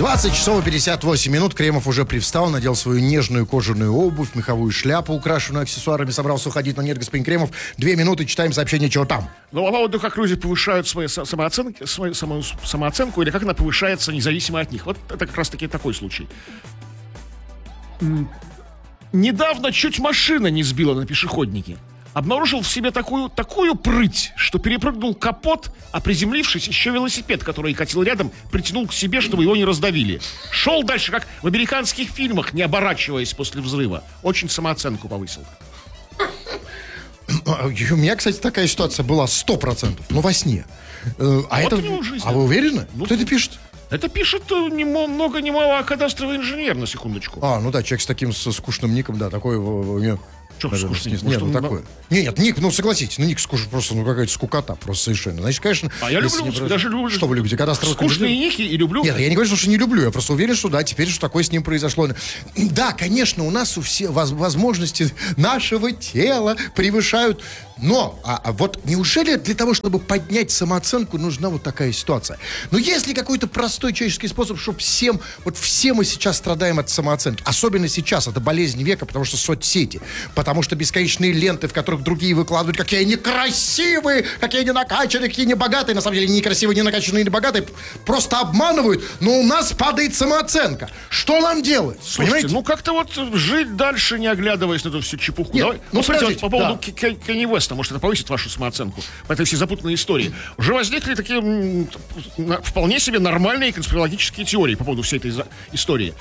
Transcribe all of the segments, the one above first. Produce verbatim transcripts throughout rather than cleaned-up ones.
двадцать часов и пятьдесят восемь минут. Кремов уже привстал, надел свою нежную кожаную обувь, меховую шляпу, украшенную аксессуарами, собрался уходить. Но нет, господин Кремов, две минуты, читаем сообщение, чего там. Ну, по поводу, как люди повышают свои самооценки, свою само, самооценку, или как она повышается независимо от них. Вот это как раз-таки такой случай. Недавно чуть машина не сбила на пешеходнике. Обнаружил в себе такую, такую прыть, что перепрыгнул капот, а приземлившись, еще велосипед, который катил рядом, притянул к себе, чтобы его не раздавили. Шел дальше, как в американских фильмах, не оборачиваясь после взрыва. Очень самооценку повысил. У меня, кстати, такая ситуация была сто процентов, но во сне. А, вот это... у него жизнь. А вы уверены? Ну, кто это пишет? Это пишет ни много ни мало, а кадастровый инженер, на секундочку. А, ну да, человек с таким со скучным ником, да, такой у него... Что скучный? Нет, ну такое. Нет, нет, ник, ну согласитесь, ну ник скучный, просто, ну какая-то скукота, просто совершенно. Значит, конечно... А я люблю, не... даже люблю... Что вы любите, кадастровый скучные ники и люблю... Нет, я не говорю, что не люблю, я просто уверен, что да, теперь что такое с ним произошло. Да, конечно, у нас у всех возможности нашего тела превышают... Но, а, а вот неужели для того, чтобы поднять самооценку, нужна вот такая ситуация? Но есть ли какой-то простой человеческий способ, чтобы всем, вот все мы сейчас страдаем от самооценки, особенно сейчас, это болезнь века, потому что соцсети, потому что бесконечные ленты, в которых другие выкладывают, какие они красивые, какие они накачанные, какие они богатые, на самом деле не красивые, не накачанные, не богатые, просто обманывают, но у нас падает самооценка. Что нам делать? Слушайте, понимаете? ну как-то вот жить дальше, не оглядываясь на эту всю чепуху. Нет, Давай, ну, ну, смотрите, вот по поводу да. Кенни Уэста, может, это повысит вашу самооценку по этой всей запутанной истории. Уже возникли такие м, вполне себе нормальные конспирологические теории по поводу всей этой за- истории.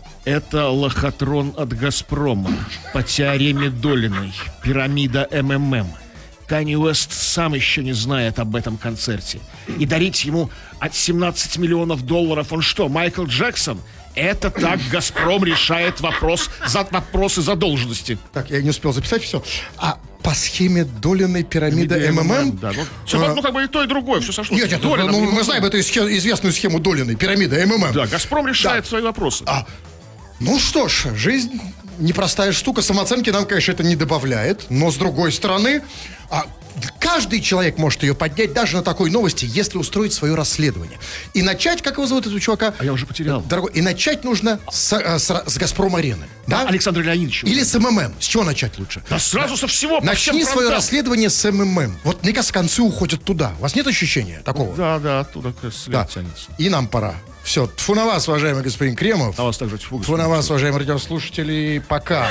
Это лохотрон от «Газпрома», по теореме Долиной, пирамида эм эм эм. Канье Уэст сам еще не знает об этом концерте. И дарить ему от семнадцать миллионов долларов он что, Майкл Джексон? Это так «Газпром» решает вопрос за, вопросы задолженности. Так, я не успел записать все. А по схеме Долиной пирамида эм эм эм? Да, ну, все, а, ну, как бы и то, и другое, все сошлось. Нет, нет, Долина, ну, мы знаем эту известную схему Долиной пирамиды эм эм эм. Да, «Газпром» решает да. свои вопросы. А, ну что ж, жизнь непростая штука. Самооценки нам, конечно, это не добавляет. Но, с другой стороны, а, каждый человек может ее поднять даже на такой новости, если устроить свое расследование. И начать, как его зовут, этого чувака? А я уже потерял. Дорогой, и начать нужно с, с, с «Газпром-арены». Да? Александр Леонидович. Или с эм эм эм. С чего начать лучше? Да сразу да. со всего. Начни свое расследование с эм эм эм. Вот, мне кажется, концы уходят туда. У вас нет ощущения такого? Да, да, оттуда след да. тянется. И нам пора. Все, тьфу на вас, уважаемый господин Кремов. А вас также тьфу, тьфу на вас, уважаемые радиослушатели. Пока.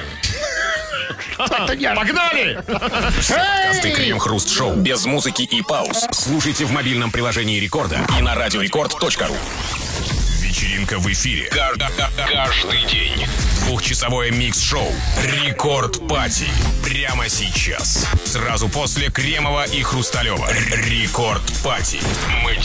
Погнали! Каждый Крем-хруст-шоу без музыки и пауз. Слушайте в мобильном приложении Рекорда и на радиорекорд точка ру. Вечеринка в эфире. Каждый день. Двухчасовое микс-шоу «Рекорд Пати». Прямо сейчас. Сразу после Кремова и Хрусталева. Рекорд Пати. Мы